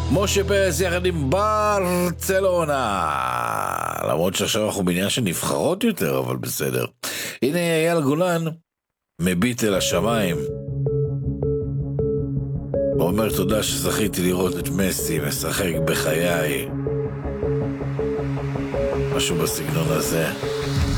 משה פרס יחד עם ברצלונה, למרות שעכשיו אנחנו בעניין של נבחרות יותר, אבל בסדר. הנה אייל גולן מביט אל השמיים, אומר תודה שזכיתי לראות את מסי משחק בחיי, משהו בסגנון הזה.